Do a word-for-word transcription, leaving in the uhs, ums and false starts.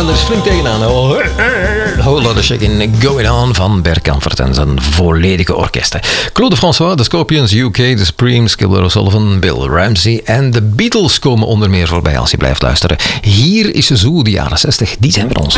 gaan er flink tegenaan. Whole Lotta Shakin' Going On van Bert Kampert en zijn volledige orkesten. Claude François, The Scorpions, U K, The Supremes, Gilbert O'Sullivan, Bill Ramsey en de Beatles komen onder meer voorbij als je blijft luisteren. Hier is Zoo, de jaren zestig, die zijn voor ons.